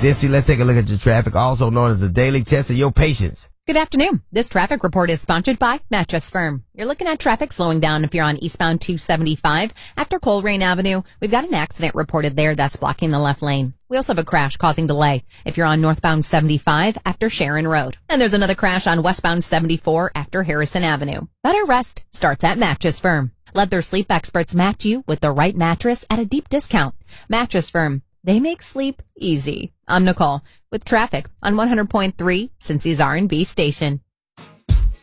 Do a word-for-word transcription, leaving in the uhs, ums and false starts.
Sissy, let's take a look at your traffic, also known as the daily test of your patience. Good afternoon. This traffic report is sponsored by Mattress Firm. You're looking at traffic slowing down if you're on eastbound two seventy-five. After Colerain Avenue, we've got an accident reported there that's blocking the left lane. We also have a crash causing delay if you're on northbound seventy-five after Sharon Road. And there's another crash on westbound seventy-four after Harrison Avenue. Better rest starts at Mattress Firm. Let their sleep experts match you with the right mattress at a deep discount. Mattress Firm. They make sleep easy. I'm Nicole with traffic on one hundred point three, Cincy's R and B station.